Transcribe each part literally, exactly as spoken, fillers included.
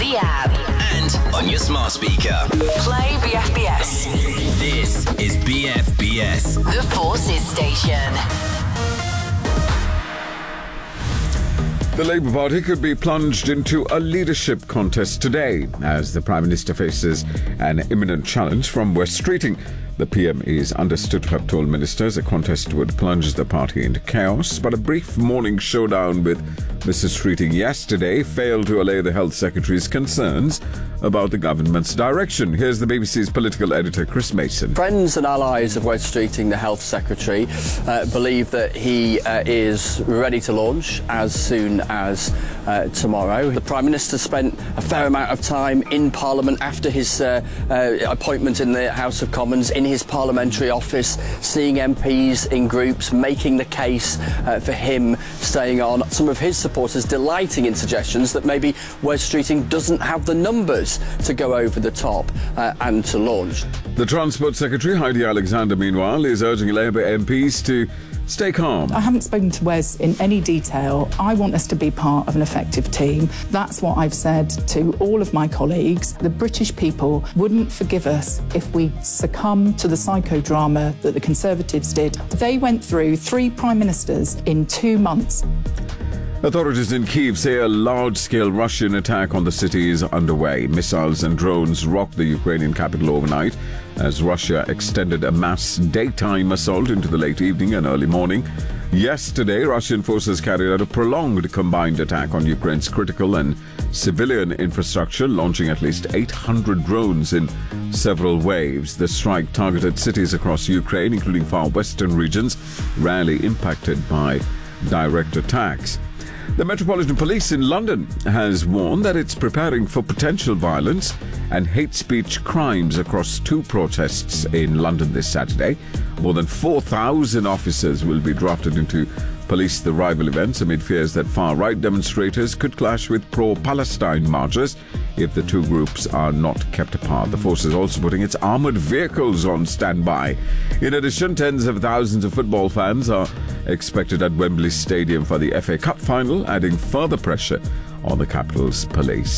the app, and on your smart speaker. play B F B S. This is B F B S, The Forces Station. The Labour Party could be plunged into a leadership contest today as the Prime Minister faces an imminent challenge from Wes Streeting. The P M is understood to have told ministers a contest would plunge the party into chaos, but a brief morning showdown with Missus Streeting yesterday failed to allay the Health Secretary's concerns about the government's direction. Here's the B B C's political editor, Chris Mason. Friends and allies of Wes Streeting, the Health Secretary, uh, believe that he uh, is ready to launch as soon as uh, tomorrow. The Prime Minister spent a fair amount of time in Parliament after his uh, uh, appointment in the House of Commons, in his parliamentary office, seeing M Ps in groups, making the case uh, for him staying on. Some of his supporters delighting in suggestions that maybe Wes Streeting doesn't have the numbers to go over the top uh, and to launch. The Transport Secretary, Heidi Alexander, meanwhile, is urging Labour M Ps to stay calm. I haven't spoken to Wes in any detail. I want us to be part of an effective team. That's what I've said to all of my colleagues. The British people wouldn't forgive us if we succumb to the psychodrama that the Conservatives did. They went through three prime ministers in two months. Authorities in Kyiv say a large-scale Russian attack on the city is underway. Missiles and drones rocked the Ukrainian capital overnight as Russia extended a mass daytime assault into the late evening and early morning. Yesterday, Russian forces carried out a prolonged combined attack on Ukraine's critical and civilian infrastructure, launching at least eight hundred drones in several waves. The strike targeted cities across Ukraine, including far western regions, rarely impacted by direct attacks. The Metropolitan Police in London has warned that it's preparing for potential violence and hate speech crimes across two protests in London this Saturday. More than four thousand officers will be drafted into police the rival events amid fears that far-right demonstrators could clash with pro-Palestine marchers if the two groups are not kept apart. The force is also putting its armoured vehicles on standby. In addition, tens of thousands of football fans are expected at Wembley Stadium for the F A Cup final, adding further pressure on the capital's police.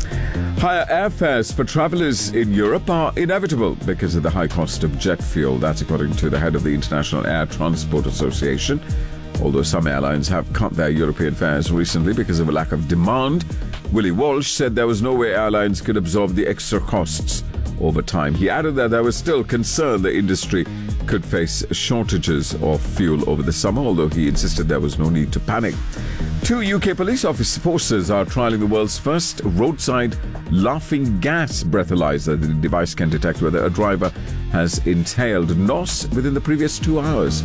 Higher airfares for travellers in Europe are inevitable because of the high cost of jet fuel. That's according to the head of the International Air Transport Association. Although some airlines have cut their European fares recently because of a lack of demand, Willie Walsh said there was no way airlines could absorb the extra costs over time. He added that there was still concern the industry could face shortages of fuel over the summer, although he insisted there was no need to panic. Two U K police office forces are trialling the world's first roadside laughing gas breathalyzer. The device can detect whether a driver has inhaled N O S within the previous two hours.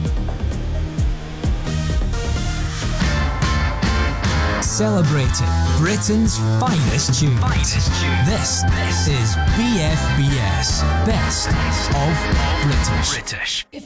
Celebrating Britain's finest tunes. Finest tunes. This, this is B F B S, Best of British. British.